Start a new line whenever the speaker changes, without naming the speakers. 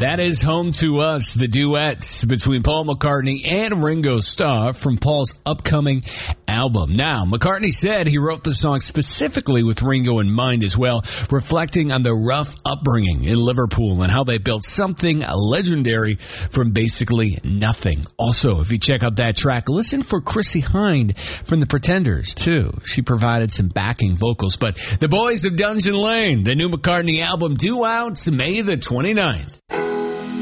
That is Home to Us, the duets between Paul McCartney and Ringo Starr from Paul's upcoming album. Now, McCartney said he wrote the song specifically with Ringo in mind as well, reflecting on the rough upbringing in Liverpool and how they built something legendary from basically nothing. Also, if you check out that track, listen for Chrissie Hynde from The Pretenders, too. She provided some backing vocals. But the boys of Dungeon Lane, the new McCartney album, due out May the 29th.